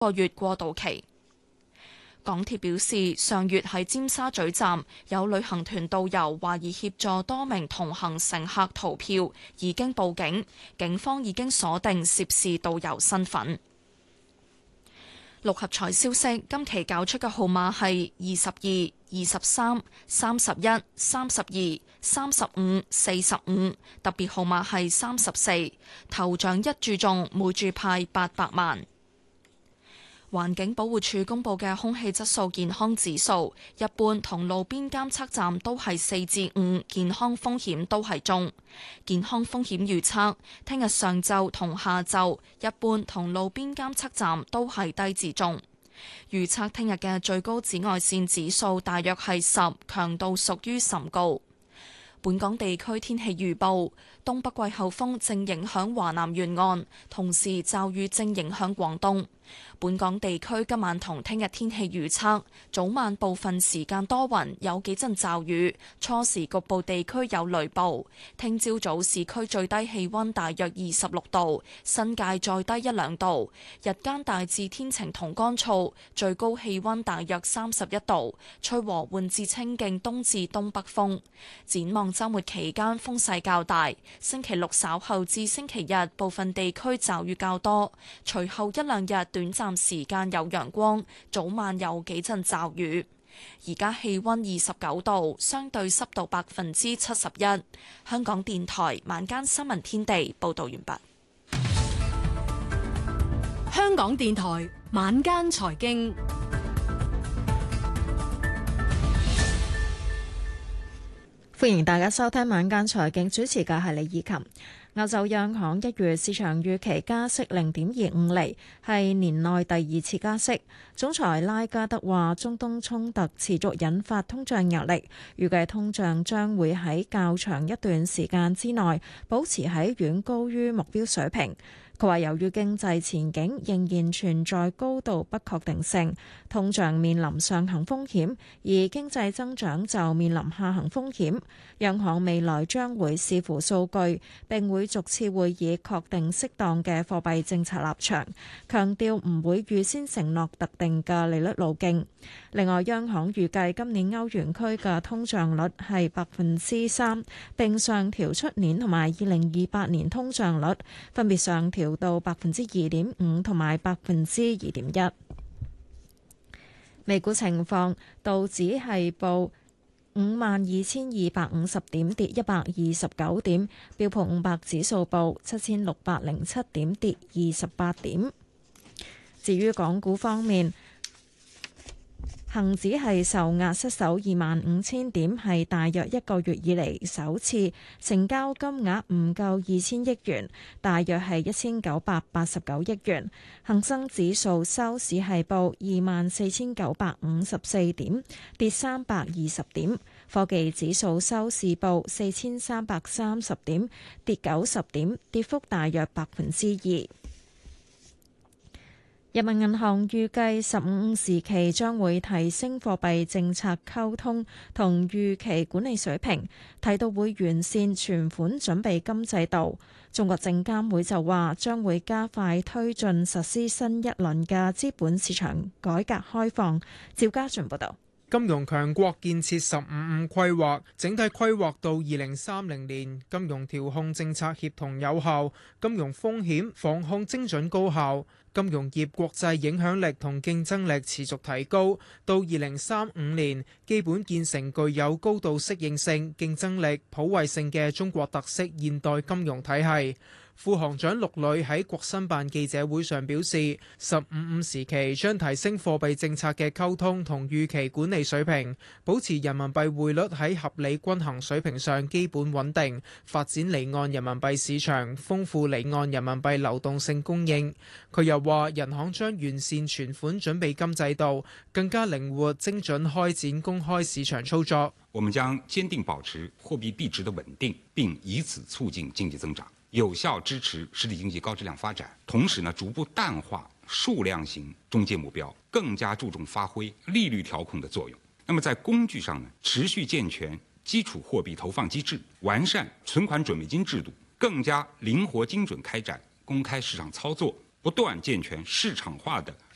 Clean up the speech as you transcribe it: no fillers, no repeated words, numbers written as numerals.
個月過渡期。港鐵表示，上月喺尖沙咀站有旅行團導遊懷疑協助多名同行乘客逃票，已經報警，警方已經鎖定涉事導遊身份。六合彩消息，今期攪出嘅號碼係22、23、31、32、35、45，特別號碼係34，頭獎一注中，每注派800萬。環境保護署公布嘅空氣質素健康指數，一般同路邊監測站都係4至5，健康風險都係中。健康風險預測，聽日上晝同下晝，一般同路邊監測站都係低至中。預測聽日嘅最高紫外線指數大約係10，強度屬於甚高。本港地區天氣預報，東北季候風正影響華南沿岸，同時驟雨正影響廣東。本港地區今晚同聽日天氣預測，早晚部分時間多雲，有幾陣驟雨，初時局部地區有雷暴。聽朝早市區最低氣溫大約26度，新界再低1-2度。日間大致天晴同乾燥，最高氣溫大約31度，吹和緩至清勁東至東北風。展望週末期間風勢較大，星期六稍後至星期日部分地區驟雨較多，隨後1-2日短暫時間有陽光，早晚有幾陣驟雨。而家氣溫29度，相對濕度71%。香港電台晚間新聞天地報道完畢。 香港電台晚間財經， 歡迎大家收聽晚間財經，主持嘅係李以琴。歐洲央行1月市場預期加息0.25厘，係年內第2次加息。總裁拉加德話，中東衝突持續引發通脹壓力，預計通脹將會喺較長一段時間之內保持喺遠高於目標水平。佢話，由於經濟前景仍然存在高度不確定性，通脹面臨上行風險，而經濟增長就面臨下行風險。央行未來將會視乎數據，並會逐次會議確定適當嘅貨幣政策立場，強調唔會預先承諾特定嘅利率路徑。另外，央行預計今年歐元區嘅通脹率係3%，並上調出年同埋2028年通脹率，分別上調到2.5%同埋2.1%。美股情況，道指係報52,250點，跌129點；標普500指數報7,607點，跌28點。至於港股方面，恒指係受壓失守25,000點，係大約1個月以嚟首次，成交金額唔夠2,000億元，大約係1,989億元。恒生指數收市係報24,954點，跌320點。科技指數收市報4,330點，跌90點，跌幅大約2%。人民銀行預計15時期將會提升貨幣政策溝通同預期管理水平，提到會完善存款準備金制度。中國證監會就話將會加快推進實施新一輪嘅資本市場改革開放。趙家俊報道。 金融強國建設15規劃，整體規劃到2030年，金融調控政策協同有效，金融風險防控精準高效，金融業國際影響力同競爭力持續提高，到2035年，基本建成具有高度適應性、競爭力、普惠性嘅中國特色現代金融體系。副行長陸磊喺國新辦記者會上表示，15時期將提升貨幣政策嘅溝通同預期管理水平，保持人民幣匯率喺合理均衡水平上基本穩定，發展離岸人民幣市場，豐富離岸人民幣流動性供應。佢又話，人行將完善存款準備金制度，更加靈活精準開展公開市場操作。 我們將堅定保持貨幣幣值的穩定，並以此促進經濟增長，有效支持實體經濟高質量發展，同時逐步淡化數量型中介目標，更加注重發揮利率調控的作用。那麼在工具上持續健全基礎貨幣投放機制，完善存款準備金制度，更加靈活精準開展公開市場操作，不斷健全市場化的